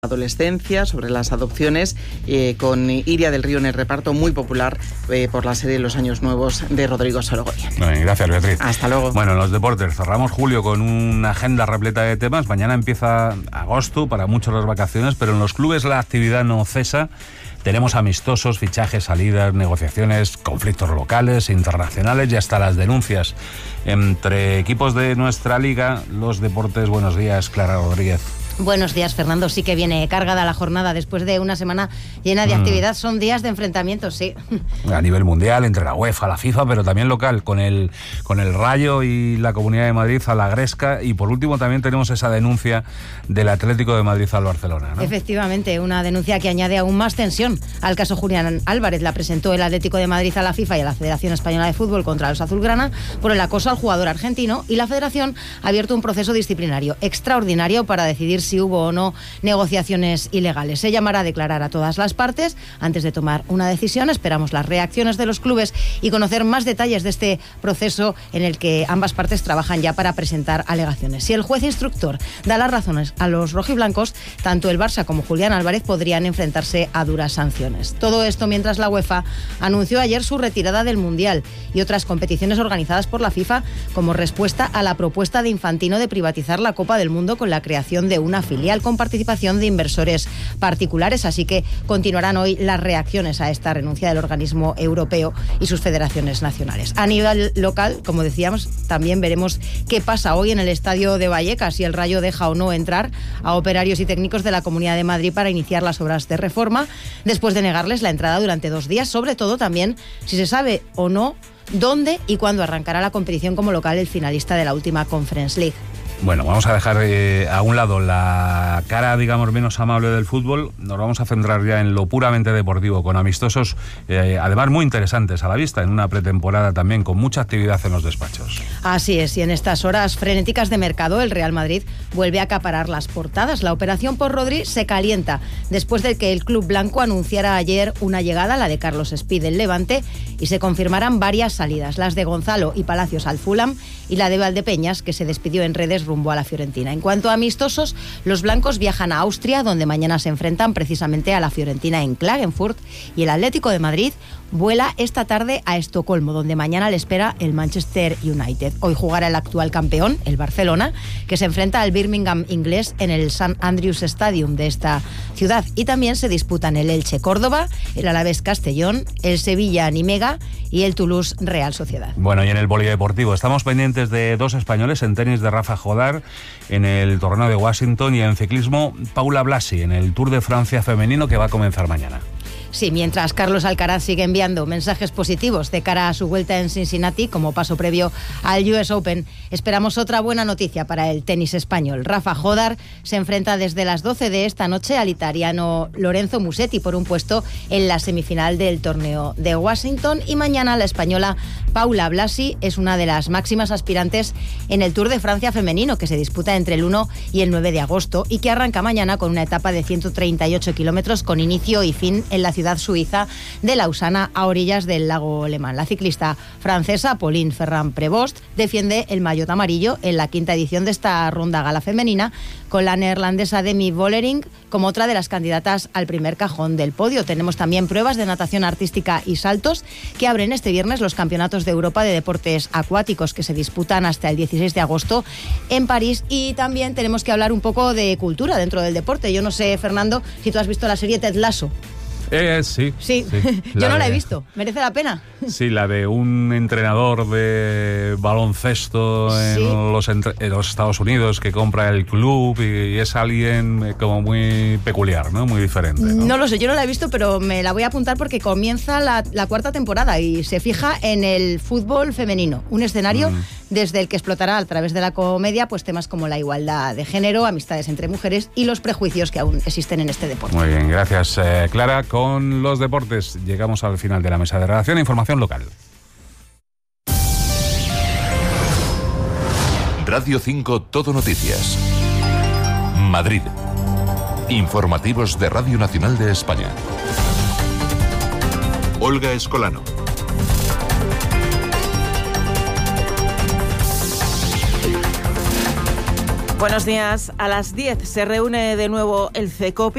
adolescencia, sobre las adopciones, con Iria del Río en el reparto, muy popular por la serie Los Años Nuevos de Rodrigo Sorogoyen. Gracias, Beatriz. Hasta luego. Bueno, en los deportes cerramos julio con una agenda repleta de temas. Mañana empieza agosto, para muchos las vacaciones, pero en los clubes la actividad no cesa. Tenemos amistosos, fichajes, salidas, negociaciones, conflictos locales, internacionales y hasta las denuncias entre equipos de nuestra liga. Los deportes, buenos días, Clara Rodríguez. Buenos días, Fernando. Sí que viene cargada la jornada después de una semana llena de actividad. Son días de enfrentamientos, sí. A nivel mundial, entre la UEFA, la FIFA, pero también local, con el Rayo y la Comunidad de Madrid a la Gresca. Y por último también tenemos esa denuncia del Atlético de Madrid al Barcelona, ¿no? Efectivamente, una denuncia que añade aún más tensión al caso Julián Álvarez. La presentó el Atlético de Madrid a la FIFA y a la Federación Española de Fútbol contra los azulgrana por el acoso al jugador argentino, y la Federación ha abierto un proceso disciplinario extraordinario para decidir si hubo o no negociaciones ilegales. Se llamará a declarar a todas las partes antes de tomar una decisión. Esperamos las reacciones de los clubes y conocer más detalles de este proceso en el que ambas partes trabajan ya para presentar alegaciones. Si el juez instructor da las razones a los rojiblancos, tanto el Barça como Julián Álvarez podrían enfrentarse a duras sanciones. Todo esto mientras la UEFA anunció ayer su retirada del Mundial y otras competiciones organizadas por la FIFA como respuesta a la propuesta de Infantino de privatizar la Copa del Mundo con la creación de una filial con participación de inversores particulares. Así que continuarán hoy las reacciones a esta renuncia del organismo europeo y sus federaciones nacionales. A nivel local, como decíamos, también veremos qué pasa hoy en el estadio de Vallecas, si el Rayo deja o no entrar a operarios y técnicos de la Comunidad de Madrid para iniciar las obras de reforma, después de negarles la entrada durante 2 días, sobre todo también si se sabe o no dónde y cuándo arrancará la competición como local el finalista de la última Conference League. Bueno, vamos a dejar a un lado la cara, digamos, menos amable del fútbol. Nos vamos a centrar ya en lo puramente deportivo, con amistosos, además muy interesantes a la vista, en una pretemporada también con mucha actividad en los despachos. Así es, y en estas horas frenéticas de mercado, el Real Madrid vuelve a acaparar las portadas. La operación por Rodri se calienta después de que el club blanco anunciara ayer una llegada, la de Carlos Espí del Levante, y se confirmarán varias salidas, las de Gonzalo y Palacios al Fulham y la de Valdepeñas, que se despidió en redes rumbo a la Fiorentina. En cuanto a amistosos, los blancos viajan a Austria, donde mañana se enfrentan precisamente a la Fiorentina en Klagenfurt, y el Atlético de Madrid vuela esta tarde a Estocolmo, donde mañana le espera el Manchester United. Hoy jugará el actual campeón, el Barcelona, que se enfrenta al Birmingham inglés en el St. Andrews Stadium de esta ciudad. Y también se disputan el Elche Córdoba, el Alavés Castellón, el Sevilla Nimega y el Toulouse Real Sociedad. Bueno, y en el polideportivo estamos pendientes de 2 españoles: en tenis de Rafa Jodar en el torneo de Washington, y en ciclismo Paula Blasi en el Tour de Francia femenino, que va a comenzar mañana. Sí, mientras Carlos Alcaraz sigue enviando mensajes positivos de cara a su vuelta en Cincinnati como paso previo al US Open, esperamos otra buena noticia para el tenis español. Rafa Jodar se enfrenta desde las 12 de esta noche al italiano Lorenzo Musetti por un puesto en la semifinal del torneo de Washington, y mañana la española Paula Blasi es una de las máximas aspirantes en el Tour de Francia femenino, que se disputa entre el 1 y el 9 de agosto y que arranca mañana con una etapa de 138 kilómetros con inicio y fin en la ciudad suiza de Lausana, a orillas del lago Le Mans. La ciclista francesa Pauline Ferrand-Prévost defiende el maillot amarillo en la 5ª edición de esta ronda gala femenina, con la neerlandesa Demi Vollering como otra de las candidatas al primer cajón del podio. Tenemos también pruebas de natación artística y saltos que abren este viernes los campeonatos de Europa de deportes acuáticos, que se disputan hasta el 16 de agosto en París. Y también tenemos que hablar un poco de cultura dentro del deporte. Yo no sé, Fernando, si tú has visto la serie Ted Lasso. Sí. Yo no la he visto. ¿Merece la pena? Sí, la de un entrenador de baloncesto en los Estados Unidos que compra el club y es alguien como muy peculiar, ¿no? Muy diferente, ¿no? No lo sé, yo no la he visto, pero me la voy a apuntar porque comienza la 4ª temporada y se fija en el fútbol femenino, un escenario desde el que explotará a través de la comedia pues temas como la igualdad de género, amistades entre mujeres y los prejuicios que aún existen en este deporte. Muy bien, gracias, Clara. Con los deportes llegamos al final de la mesa de redacción. Información local. Radio 5 Todo Noticias. Madrid. Informativos de Radio Nacional de España. Olga Escolano. Buenos días. A las 10 se reúne de nuevo el CECOPI.